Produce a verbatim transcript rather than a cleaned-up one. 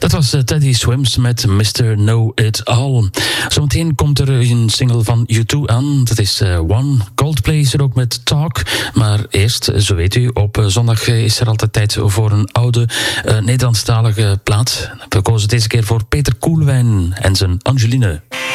Dat was Teddy Swims met mister Know It All. Zometeen komt er een single van U twee aan. Dat is uh, One. Coldplay is er ook met Talk. Maar eerst, zo weet u, op zondag is er altijd tijd voor een oude uh, Nederlandstalige plaat. We kozen deze keer voor Peter Koelewijn en zijn Angeline.